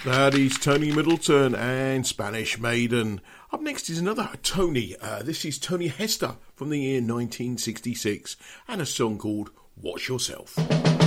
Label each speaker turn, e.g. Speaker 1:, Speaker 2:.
Speaker 1: That is Tony Middleton and Spanish Maiden. Up next is another Tony. This is Tony Hester from the year 1966 and a song called Watch Yourself.